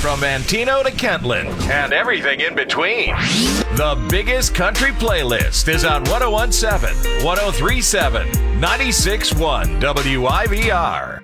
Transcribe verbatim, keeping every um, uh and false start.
from Antino to Kentland and everything in between. The biggest country playlist is on one oh one point seven, one oh three point seven, ninety-six point one W I V R.